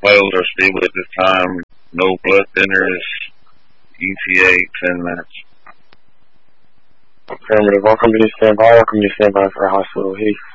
vitals are stable at this time. No blood thinners, ETA 10 minutes. Affirmative. All companies stand by. All companies stand by for hospital. Hey.